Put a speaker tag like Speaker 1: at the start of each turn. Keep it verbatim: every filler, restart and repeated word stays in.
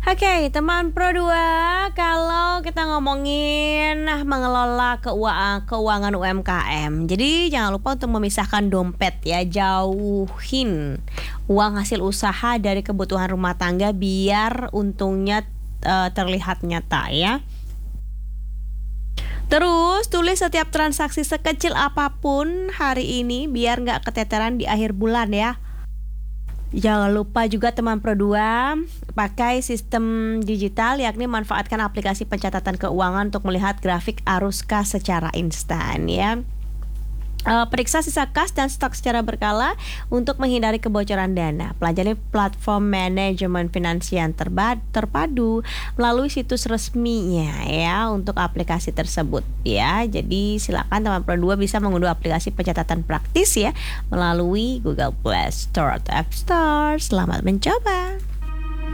Speaker 1: Oke, teman Pro dua, kalau kita ngomongin nah, mengelola keuangan, keuangan U M K M. Jadi jangan lupa untuk memisahkan dompet ya, jauhin uang hasil usaha dari kebutuhan rumah tangga biar untungnya uh, terlihat nyata ya. Terus tulis setiap transaksi sekecil apapun hari ini biar nggak keteteran di akhir bulan ya. Jangan lupa juga teman Pro dua pakai sistem digital, yakni manfaatkan aplikasi pencatatan keuangan untuk melihat grafik arus kas secara instan ya. Uh, periksa sisa kas dan stok secara berkala untuk menghindari kebocoran dana. Pelajari platform manajemen finansial terba- terpadu melalui situs resminya ya untuk aplikasi tersebut ya. Jadi silakan teman Pro dua bisa mengunduh aplikasi pencatatan praktis ya melalui Google Play Store atau App Store. Selamat mencoba.